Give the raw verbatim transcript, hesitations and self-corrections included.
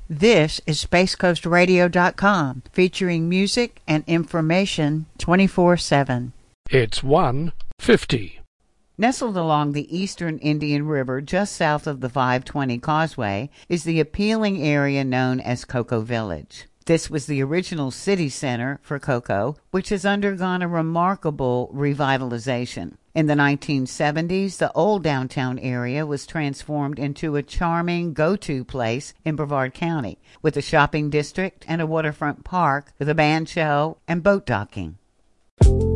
This is space coast radio dot com, featuring music and information twenty-four seven. It's one fifty. Nestled along the eastern Indian River just south of the five twenty Causeway is the appealing area known as Cocoa Village. This was the original city center for cocoa, which has undergone a remarkable revitalization. In the nineteen seventies, the old downtown area was transformed into a charming go-to place in Brevard County, with a shopping district and a waterfront park with a band shell and boat docking.